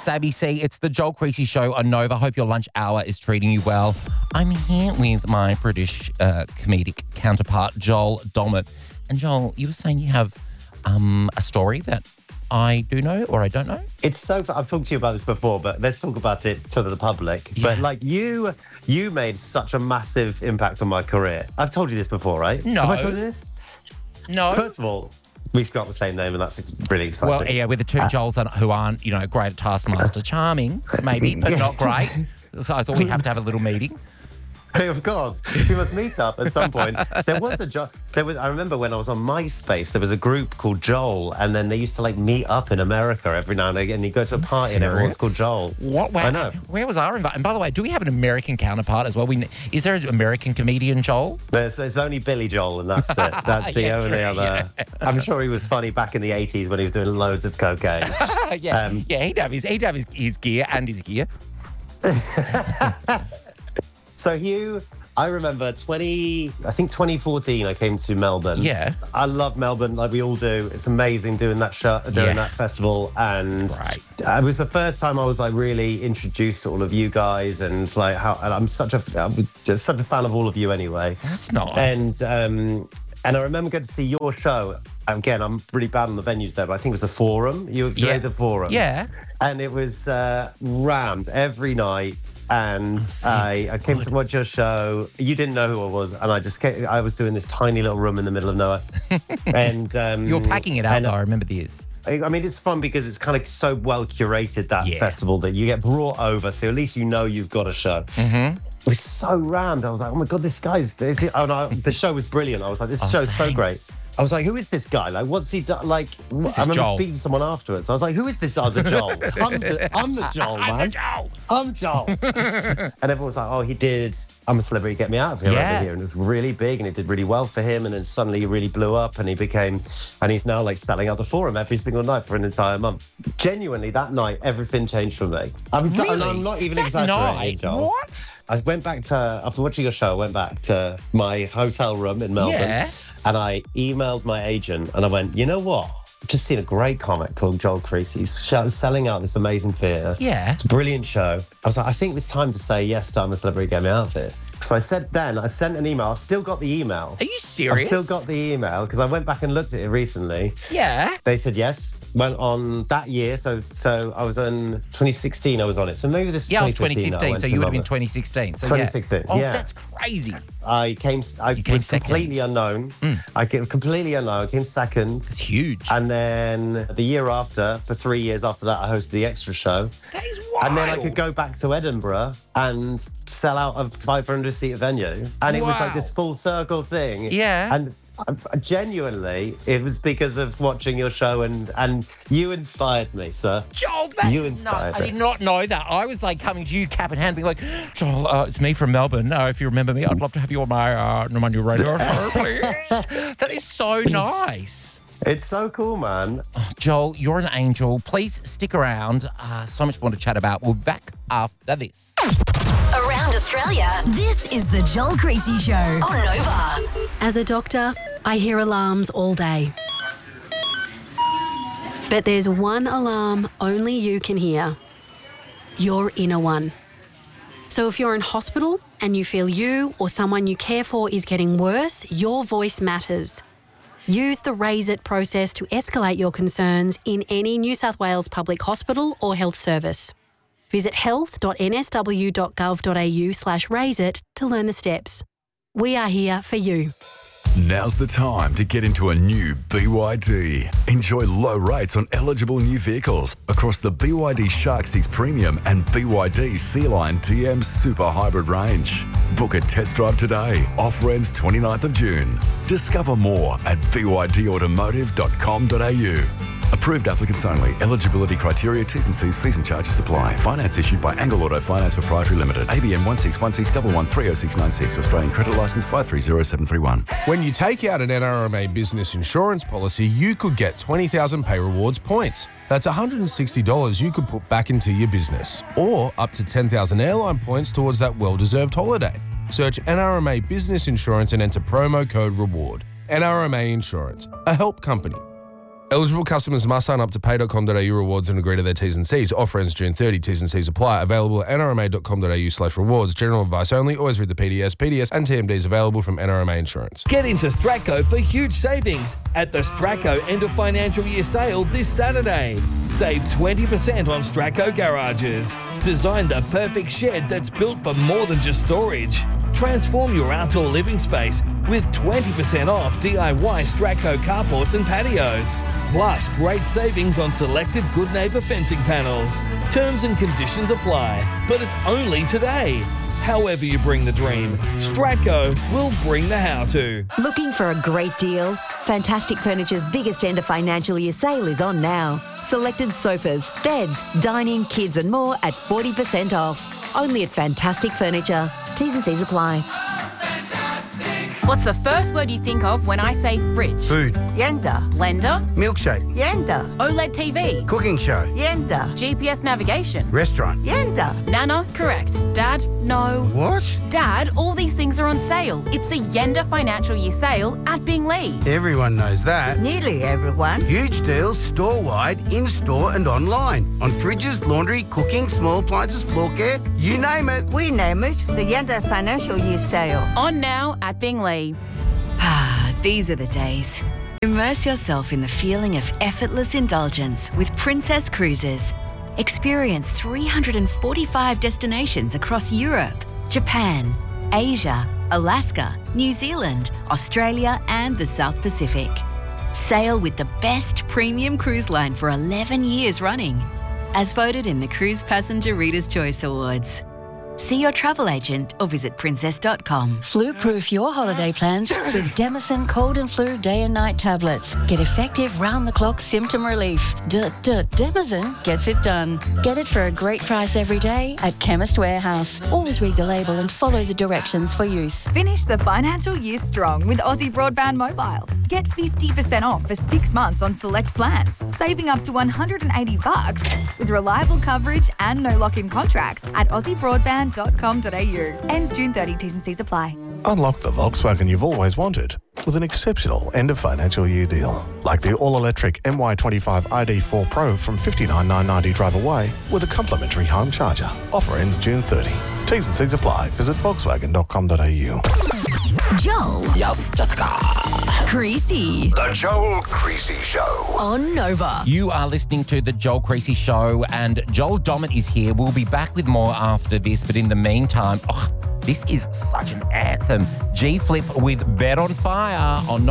Sabby C. It's the Joel Creasy Show on Nova. Hope your lunch hour is treating you well. I'm here with my British comedic counterpart, Joel Dommett. And Joel, you were saying you have a story that I do know or I don't know? It's so fun. I've talked to you about this before, but let's talk about it to the public. Yeah. But like you made such a massive impact on my career. I've told you this before, right? No. Have I told you this? No. First of all, we've got the same name, and that's really exciting. Well, yeah, we're the two Joels who aren't, great at Taskmaster. Charming, maybe, but not great. So I thought we'd have to have a little meeting. Of course, we must meet up at some point. There was I remember when I was on MySpace, there was a group called Joel, and then they used to meet up in America every now and again. You go to a party and everyone's called Joel. What? I know. Where was our invite? And by the way, do we have an American counterpart as well? Is there an American comedian Joel? There's only Billy Joel, and that's it. That's the only other. Yeah. I'm sure he was funny back in the 80s when he was doing loads of cocaine. He'd have his gear and his gear. So Hugh, I remember 2014, I came to Melbourne. Yeah. I love Melbourne, like we all do. It's amazing doing that that festival. And it was the first time I was really introduced to all of you guys, and I was such a fan of all of you anyway. That's nice. And I remember going to see your show. Again, I'm really bad on the venues there, but I think it was the Forum. You played the Forum. Yeah. And it was rammed every night. And I came to watch your show. You didn't know who I was, and I was doing this tiny little room in the middle of nowhere. And you're packing it out, though. I remember this. I mean, it's fun because it's kind of so well curated, that festival, that you get brought over, so at least you've got a show. Mm-hmm. It was so rammed. I was like, oh my God, the show was brilliant. I was like, this show's so great. I was like, who is this guy? What's he done? I remember speaking to someone afterwards. I was like, who is this other Joel? I'm the Joel, man. I'm Joel. And everyone was like, oh, he did I'm a Celebrity, Get Me Out of Here over here. And it was really big, and it did really well for him. And then suddenly he really blew up, and he's now saying out the Forum every single night for an entire month. Genuinely, that night, everything changed for me. I'm not even exaggerating, Joel. What? I went back after watching your show, I went back to my hotel room in Melbourne, and I emailed my agent, and I went, you know what? I've just seen a great comic called Joel Creasy. He's selling out this amazing theatre. Yeah. It's a brilliant show. I was like, I think it's time to say yes to I'm a Celebrity, Get Me Out of Here. So I sent an email. I've still got the email. Are you serious? I've still got the email because I went back and looked at it recently. Yeah. They said yes. Went on that year. So I was in 2016. I was on it. So maybe this is 2015. I was 2015. So you would have been 2016. So 2016. Oh, that's crazy. I was completely unknown. I came completely unknown. I came second. That's huge. And then the year after, for 3 years after that, I hosted the Extra show. That is wild. And then I could go back to Edinburgh and sell out a 500-seat venue. And it was this full circle thing. Yeah. And genuinely, it was because of watching your show, and you inspired me, sir. Joel, you inspired me. I did not know that. I was coming to you cap in hand, being like, Joel, it's me from Melbourne. If you remember me, I'd love to have you on my radio show, please. That is so nice. It's so cool, man. Oh, Joel, you're an angel. Please stick around. So much more to chat about. We'll be back after this. Around Australia, this is the Joel Creasy Show on Nova. As a doctor, I hear alarms all day. But there's one alarm only you can hear. Your inner one. So if you're in hospital and you feel you or someone you care for is getting worse, your voice matters. Use the Raise It process to escalate your concerns in any New South Wales public hospital or health service. Visit health.nsw.gov.au/raiseit to learn the steps. We are here for you. Now's the time to get into a new BYD. Enjoy low rates on eligible new vehicles across the BYD Shark 6 Premium and BYD Sea-Line DM Super Hybrid range. Book a test drive today. Offer ends 29th of June. Discover more at bydautomotive.com.au. Approved applicants only. Eligibility criteria, T's and C's, fees and charges apply. Finance issued by Angle Auto Finance Proprietary Limited. ABN 161611130696. Australian Credit Licence 530731. When you take out an NRMA business insurance policy, you could get 20,000 Pay Rewards points. That's $160 you could put back into your business. Or up to 10,000 airline points towards that well-deserved holiday. Search NRMA Business Insurance and enter promo code REWARD. NRMA Insurance, a help company. Eligible customers must sign up to pay.com.au rewards and agree to their T's and C's. Offer ends June 30. T's and C's apply. Available at nrma.com.au/rewards. General advice only. Always read the PDS. PDS and TMDs available from NRMA Insurance. Get into Stratco for huge savings at the Stratco end of financial year sale this Saturday. Save 20% on Stratco garages. Design the perfect shed that's built for more than just storage. Transform your outdoor living space with 20% off DIY Stratco carports and patios. Plus, great savings on selected Good Neighbour fencing panels. Terms and conditions apply, but it's only today. However you bring the dream, Stratco will bring the how-to. Looking for a great deal? Fantastic Furniture's biggest end of financial year sale is on now. Selected sofas, beds, dining, kids and more at 40% off. Only at Fantastic Furniture. T's and C's apply. What's the first word you think of when I say fridge? Food. Yenda. Blender? Milkshake. Yenda. OLED TV? Cooking show. Yenda. GPS navigation? Restaurant. Yenda. Nana? Correct. Dad? No. What? Dad, all these things are on sale. It's the Yenda Financial Year Sale at Binglee. Everyone knows that. Nearly everyone. Huge deals store-wide, in-store and online. On fridges, laundry, cooking, small appliances, floor care, you name it. We name it the Yenda Financial Year Sale. On now at Binglee. These are the days. Immerse yourself in the feeling of effortless indulgence with Princess Cruises. Experience 345 destinations across Europe, Japan, Asia, Alaska, New Zealand, Australia, and the South Pacific. Sail with the best premium cruise line for 11 years running, as voted in the Cruise Passenger Reader's Choice Awards. See your travel agent or visit princess.com. Flu-proof your holiday plans with Demison Cold and Flu Day and Night tablets. Get effective round-the-clock symptom relief. Demison gets it done. Get it for a great price every day at Chemist Warehouse. Always read the label and follow the directions for use. Finish the financial year strong with Aussie Broadband Mobile. Get 50% off for 6 months on select plans, saving up to $180 with reliable coverage and no lock-in contracts at aussiebroadband.com.au. Ends June 30. T's and C's apply. Unlock the Volkswagen you've always wanted with an exceptional end of financial year deal. Like the all-electric MY25 ID4 Pro from $59,990 drive away with a complimentary home charger. Offer ends June 30. T's and C's apply. Visit volkswagen.com.au. Joel. Yes, Jessica. Creasy. The Joel Creasy Show. On Nova. You are listening to The Joel Creasy Show, and Joel Dommett is here. We'll be back with more after this, but in the meantime, this is such an anthem. G-Flip with Bed on Fire on